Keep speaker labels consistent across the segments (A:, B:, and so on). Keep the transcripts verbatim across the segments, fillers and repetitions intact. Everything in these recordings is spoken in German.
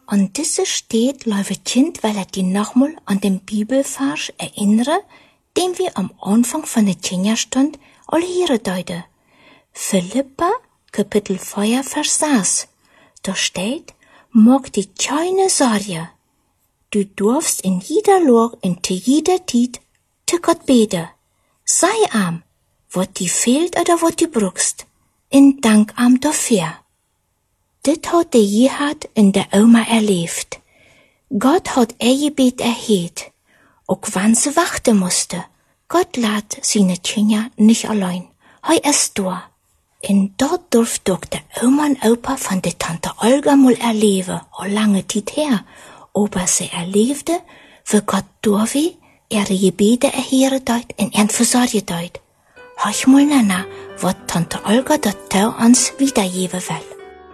A: An diese steht läuft Kind, weil er die nochmal an den Bibelvers erinnere, den wir am Anfang von der Tjenja-Stund alle hier deuten. Philippa, Kapitel vier, Vers sechs. Da steht, mag die keine Sorge. Du darfst in jeder Lage und zu jeder Zeit zu Gott beten. Sei arm, was dir fehlt oder was du brauchst, und dank arm dafür. Das hat der Jehad in der Oma erlebt. Gott hat ihr Gebet erhört, auch wenn sie warten musste. Gott lässt seine Kinder nicht allein. Er ist da. Und dort durfte auch der Oma und Opa von der Tante Olga mal erleben, auch lange Zeit her. Aber sie erlebte, wie Gott durch ihre Gebete erhören deut und ihren versorgen deut. Hör mal nach, was Tante Olga dort uns wiedergeben will.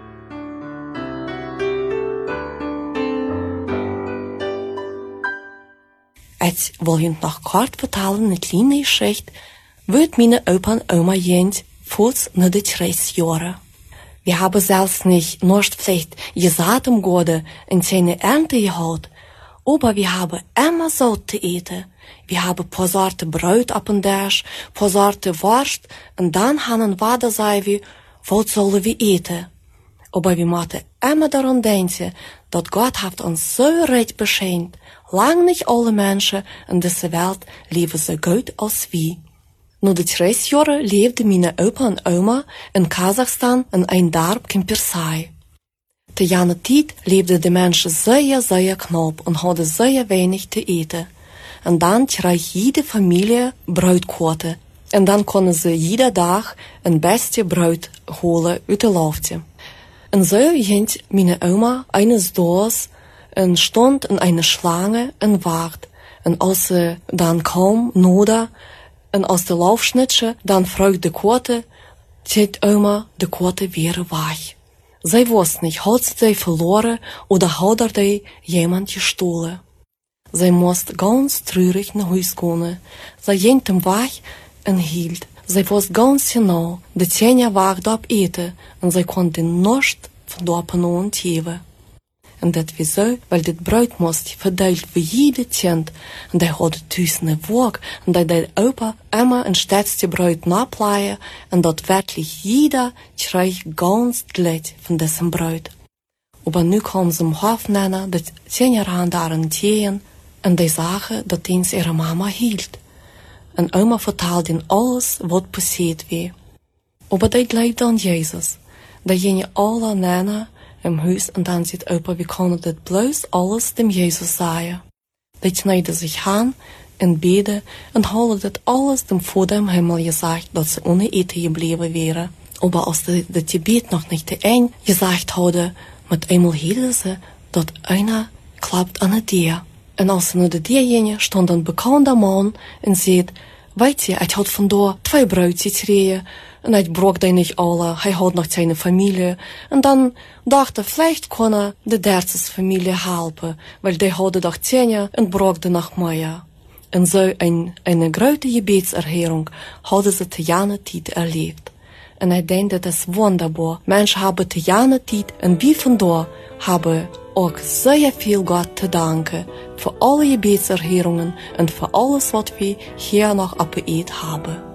B: Ik wil je nog kort vertellen een kleine geschichte, wat meine Opa und Oma jent voets na de dreißig Jahre. Wir haben selbst nicht nur vielleicht gesagt im Gode in seine Ernte geholt, aber wir haben immer so zu essen. Wir haben paar Sorte Brot auf dem Tisch, paar Sorte Wurst, und dann haben wir sagen wir, was sollen wir essen? Aber wir müssen immer daran denken, dass Gott hat uns so recht beschenkt. Lang nicht alle Menschen in dieser Welt leben so gut als wir. Na de dreißig Jahre lebten meine Opa und Oma in Kasachstan in ein Dorf in Persai. Te jene Zeit lebten die Menschen sehr, sehr knapp und hatten sehr wenig zu essen. Und dann kreeg jede Familie Broodquote. Und dann konnten sie jeden Tag ein beste Brot holen uit de Lofte. Und so ging meine Oma eines Tages und stand in einer Schlange und wart. Und als sie dann kam, noda, und aus der Laufschnitze, dann fragt die Quote, zieht Oma, die Quote wäre weich. Sie wusste nicht, hat sie verloren oder hat er jemand gestohlen. Sie musste ganz traurig nach Hause gehen. Sie ging im Weg und hielt. Sie wusste ganz genau, die Tjenja war dort eten und sie konnte nicht von dort an tieven. Und das wieso, weil das Brot musste verteilt für jede Kind. Und er hatte thuis eine Waage. Und er deed Opa immer ein stetsje Brot nachplaien. Und dat wirklich jeder kreeg ganz gleich von diesem Brot. Aber nu kwam ze im Hof nennen, dat tien jaar aan darin tien. Und die sagen, dat eens ihre Mama hielt. Und Oma vertelde ihnen alles, was passiert war. Aber die glaubte an Jesus. Die gingen alle nennen im Haus und dann sieht Opa, wie können das bloß alles dem Jesus sagen. Die schneiden sich an und beten und haben das alles dem Vater im Himmel gesagt, dass sie ohne Eten geblieben wären. Aber als die das Gebet noch nicht zu Ende gesagt hatte, mit einmal hielten sie, dass einer klappt an der Tür. Und als sie nur der Tür gingen, stand ein bekannter Mann und sagt, weet je, ich hat von da zwei Brötchen gekregen. Und hij braucht die nicht alle, hij hat noch seine Familie. Und dann dachte, vielleicht kann er die Derzes Familie helfen, weil die hatte doch zehn und brauchte noch mehr. Und so ein, eine große Gebetserhörung hatte sie zu jener Zeit erlebt. Und ich denke, das ist wunderbar. Menschen haben zu jener Zeit und wie von da haben auch sehr viel Gott zu danken für alle Gebetserhörungen und für alles, was wir hier noch abgeübt haben.